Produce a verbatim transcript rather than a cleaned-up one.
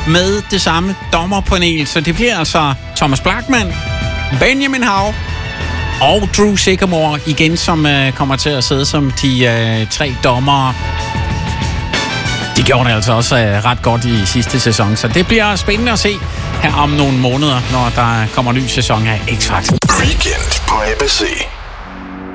med det samme dommerpanel. Så det bliver altså Thomas Blachman, Benjamin Hav og Drew Sycamore igen, som øh, kommer til at sidde som de øh, tre dommere. De gjorde det altså også øh, ret godt i sidste sæson, så det bliver spændende at se her om nogle måneder, når der kommer en ny sæson af X-Factor. Weekend på A B C.